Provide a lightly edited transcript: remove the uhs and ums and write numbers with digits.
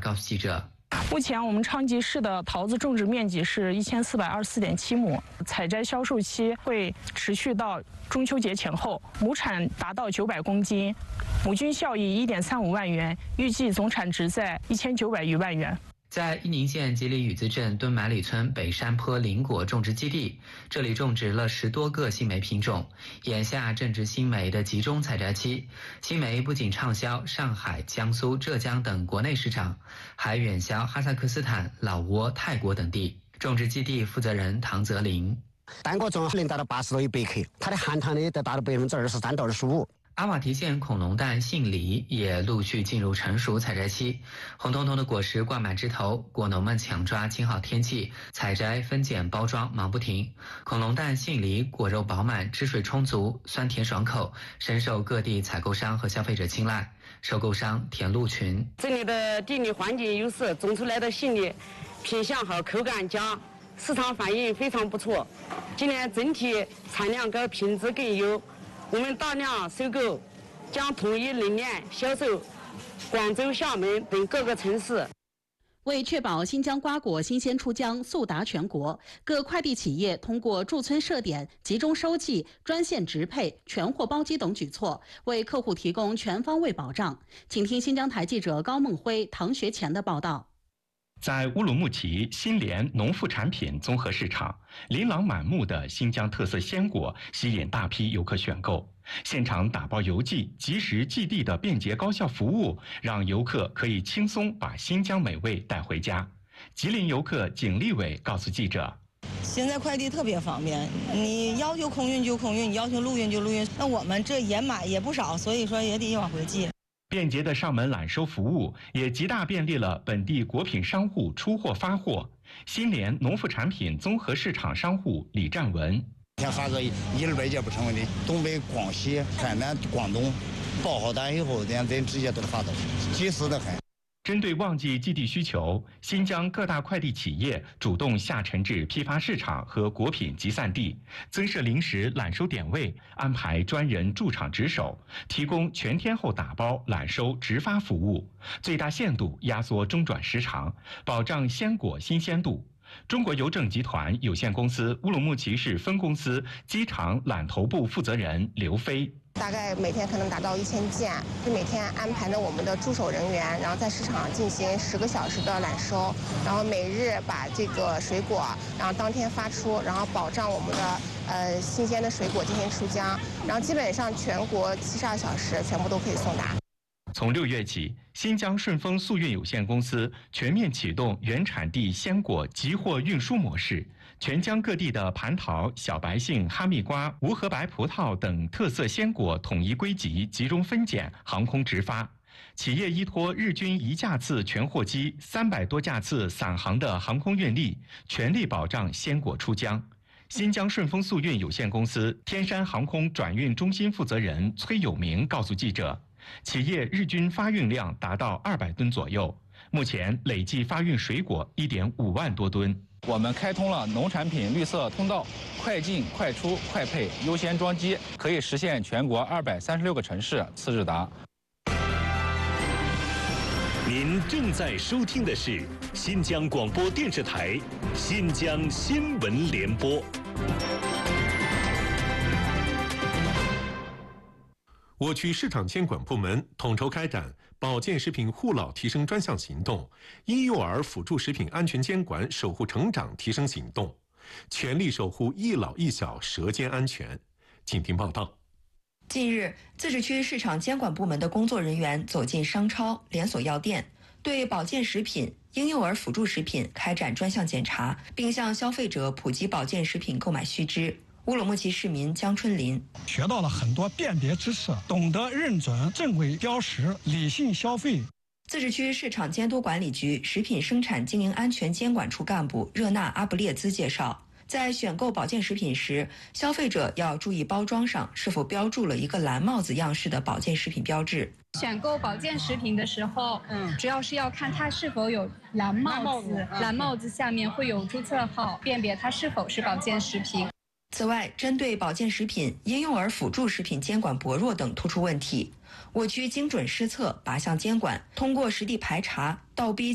告诉记者。 目前我们昌吉市的桃子种植面积是1424.7亩，采摘销售期会持续到中秋节前后，亩产达到900公斤，亩均效益1.35万元，预计总产值在1900余万元。 在伊宁县吉里雨子镇敦满里村北山坡林果种植基地，这里种植了10多个新梅品种，眼下正值新梅的集中采摘期。新梅不仅畅销上海、江苏、浙江等国内市场，还远销哈萨克斯坦、老挝、泰国等地。种植基地负责人唐泽林： 单个种能达到80多100克，它的含糖呢得达到23%到25%。 阿瓦提县恐龙蛋杏梨也陆续进入成熟采摘期，红彤彤的果实挂满枝头，果农们抢抓晴好天气，采摘、分拣、包装忙不停。恐龙蛋杏梨果肉饱满，汁水充足，酸甜爽口，深受各地采购商和消费者青睐。收购商田路群： 这里的地理环境优势，种出来的杏梨品相好，口感佳，市场反应非常不错。今年整体产量高，品质更优。我们大量收购，将统一冷链销售广州、厦门等各个城市。 为确保新疆瓜果新鲜出疆、速达全国，各快递企业通过驻村设点、集中收寄、专线直配、全货包机等举措，为客户提供全方位保障。请听新疆台记者高梦辉、唐学前的报道。 在乌鲁木齐新联农副产品综合市场，琳琅满目的新疆特色鲜果吸引大批游客选购。现场打包邮寄、及时寄递的便捷高效服务，让游客可以轻松把新疆美味带回家。吉林游客景立伟告诉记者： 现在快递特别方便，你要求空运就空运，你要求陆运就陆运。那我们这也买也不少，所以说也得往回寄。 便捷的上门揽收服务也极大便利了本地果品商户出货发货。新联农副产品综合市场商户李占文： 天发个100-200件不成问题，东北、广西、海南、广东报好单以后，咱直接都发到，及时的很。 针对旺季寄递需求，新疆各大快递企业主动下沉至批发市场和果品集散地，增设临时揽收点位，安排专人驻场值守，提供全天候打包、揽收、直发服务，最大限度压缩中转时长，保障鲜果新鲜度。中国邮政集团有限公司乌鲁木齐市分公司机场揽投部负责人刘飞： 大概每天可能达到1000件，就每天安排的我们的驻守人员，然后在市场进行10个小时的揽收，然后每日把这个水果，然后当天发出，然后保障我们的新鲜的水果进行出疆，然后基本上全国72小时全部都可以送达。 从6月起，新疆顺丰速运有限公司全面启动原产地鲜果集货运输模式，全疆各地的蟠桃、小白杏、哈密瓜、无核白葡萄等特色鲜果统一归集、集中分拣、航空直发。企业依托日均1架次全货机、300多架次散航的航空运力，全力保障鲜果出疆。新疆顺丰速运有限公司天山航空转运中心负责人崔有明告诉记者，企业日均发运量达到200吨左右，目前累计发运水果1.5万多吨。 我们开通了农产品绿色通道，快进、快出、快配优先装机，可以实现全国236个城市次日达。 您正在收听的是新疆广播电视台新疆新闻联播。 我区市场监管部门统筹开展保健食品护老提升专项行动、婴幼儿辅助食品安全监管守护成长提升行动，全力守护一老一小舌尖安全。请听报道。 近日，自治区市场监管部门的工作人员走进商超、连锁药店，对保健食品、婴幼儿辅助食品开展专项检查，并向消费者普及保健食品购买须知。乌鲁木齐市民江春林学到了很多辨别知识，懂得认准正规标识，理性消费。 自治区市场监督管理局食品生产经营安全监管处干部热纳阿布列兹介绍，在选购保健食品时，消费者要注意包装上是否标注了一个蓝帽子样式的保健食品标志。 选购保健食品的时候，主要是要看它是否有蓝帽子，蓝帽子下面会有注册号，辨别它是否是保健食品。 此外，针对保健食品、婴幼儿辅助食品监管薄弱等突出问题，我区精准施策、靶向监管，通过实地排查、倒逼